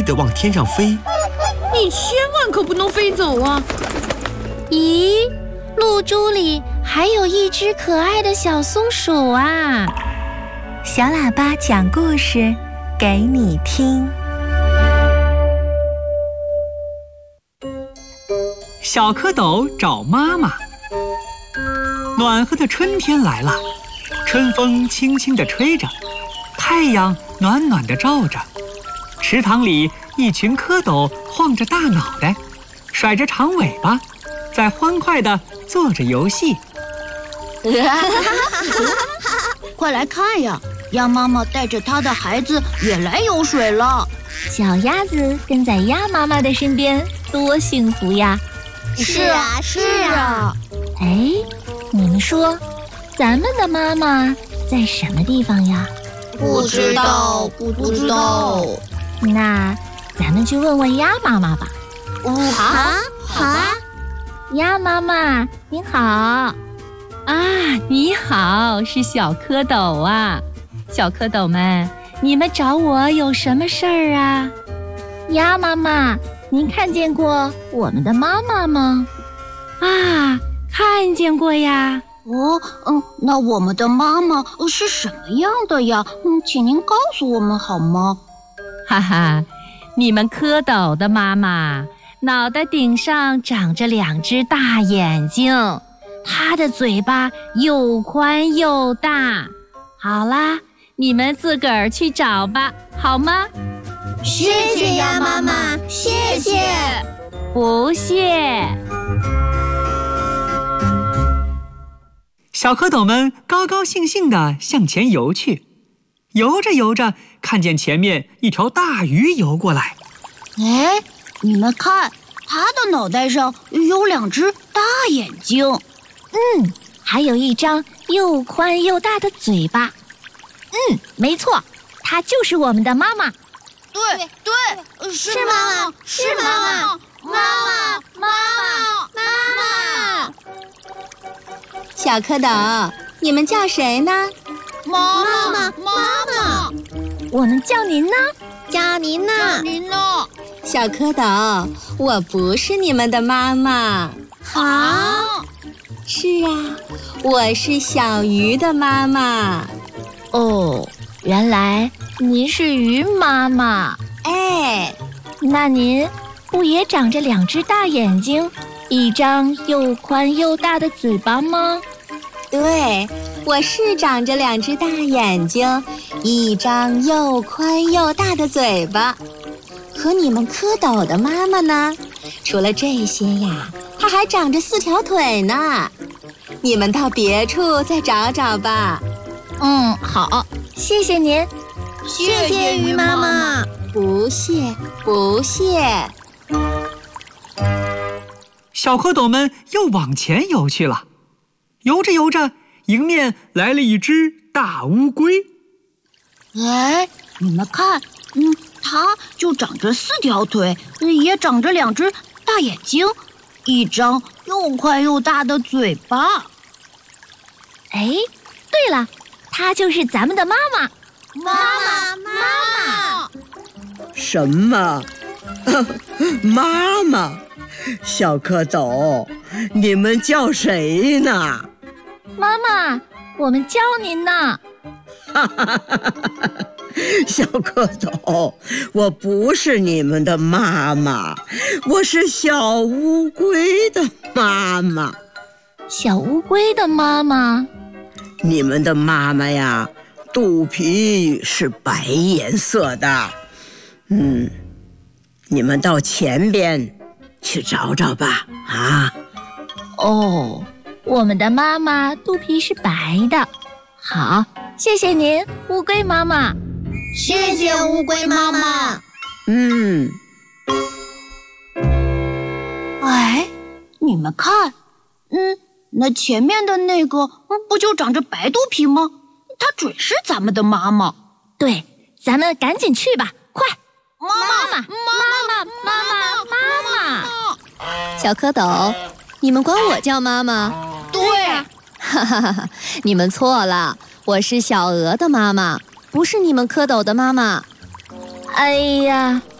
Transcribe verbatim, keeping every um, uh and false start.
飞地往天上飞。 你千万可不能飞走啊！ 咦，露珠里还有一只可爱的小松鼠啊！ 小喇叭讲故事给你听。 小蝌蚪找妈妈。暖和的春天来了，春风轻轻地吹着，太阳暖暖地照着。池塘里，一群蝌蚪晃着大脑袋，甩着长尾巴，在欢快地做着游戏。 快来看呀！鸭妈妈带着她的孩子也来游水了。 小鸭子跟在鸭妈妈的身边，多幸福呀！ 是啊，是啊。 哎，你们说，咱们的妈妈在什么地方呀？ 不知道，不知道。 那咱们去问问鸭妈妈吧。 哦，好，好啊。 鸭妈妈，您好。 啊，你好，是小蝌蚪啊。小蝌蚪们，你们找我有什么事儿啊？ 鸭妈妈，您看见过我们的妈妈吗？ 啊，看见过呀。 哦，嗯，那我们的妈妈是什么样的呀？嗯，请您告诉我们好吗？ 哈哈，你们蝌蚪的妈妈脑袋顶上长着两只大眼睛，她的嘴巴又宽又大。好啦，你们自个儿去找吧，好吗？ 谢谢鸭妈妈，谢谢。 不谢。 小蝌蚪们高高兴兴地向前游去，游着游着，看见前面一条大鱼游过来。 哎，你们看，它的脑袋上有两只大眼睛。 嗯，还有一张又宽又大的嘴巴。嗯，没错，它就是我们的妈妈。 对对，是妈妈，是妈妈，妈妈，妈妈，妈妈。 小蝌蚪，你们叫谁呢？ 妈妈，妈妈。 我们叫您呢， 叫您呢，叫您呢。 小蝌蚪，我不是你们的妈妈。 啊？ 是啊，我是小鱼的妈妈。 哦，原来您是鱼妈妈。 哎， 那您不也长着两只大眼睛，一张又宽又大的嘴巴吗？ 对，我是长着两只大眼睛，一张又宽又大的嘴巴。可你们蝌蚪的妈妈呢？除了这些呀，它还长着四条腿呢。你们到别处再找找吧。 嗯，好，谢谢您。 谢谢鱼妈妈。 不谢，不谢。 小蝌蚪们又往前游去了，游着游着，迎面来了一只大乌龟。 哎，你们看，嗯，它就长着四条腿，也长着两只大眼睛，一张又宽又大的嘴巴。 哎，对了，她就是咱们的妈妈。 妈妈，妈妈。 什么？妈妈？小蝌蚪，你们叫谁呢？ 妈妈，我们叫您呢。 哈哈哈哈哈！小蝌蚪，我不是你们的妈妈，我是小乌龟的妈妈。 小乌龟的妈妈？ 你们的妈妈呀，肚皮是白颜色的。嗯，你们到前边去找找吧。啊？ 哦，我们的妈妈肚皮是白的。好，谢谢您，乌龟妈妈。 谢谢乌龟妈妈。 嗯。 哎，你们看，嗯，那前面的那个，不就长着白肚皮吗？她准是咱们的妈妈。 对，咱们赶紧去吧，快！ 妈妈， 妈妈，妈妈，妈妈，妈妈！ 小蝌蚪，你们管我叫妈妈？ 对， 哈哈哈哈，你们错了，我是小鹅的妈妈，不是你们蝌蚪的妈妈。 哎呀，